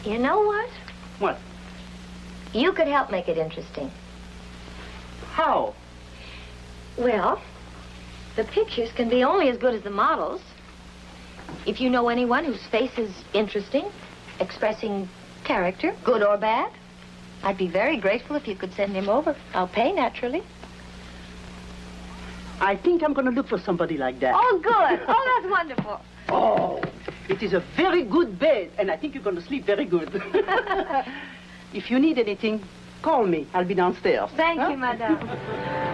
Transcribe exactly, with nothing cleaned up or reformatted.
You know what? What? You could help make it interesting. How? Well, the pictures can be only as good as the models. If you know anyone whose face is interesting, expressing character, good or bad, I'd be very grateful if you could send him over. I'll pay, naturally. I think I'm going to look for somebody like that. Oh, good. Oh, that's wonderful. Oh, it is a very good bed, and I think you're going to sleep very good. If you need anything, call me. I'll be downstairs. Thank huh? you, madame.